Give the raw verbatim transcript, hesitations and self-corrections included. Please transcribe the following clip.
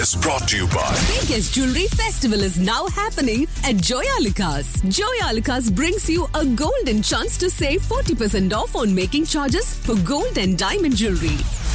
is brought to you by Biggest Jewelry Festival is now happening at Joyalukas. Joyalukas brings you a golden chance to save forty percent off on making charges for gold and diamond jewelry.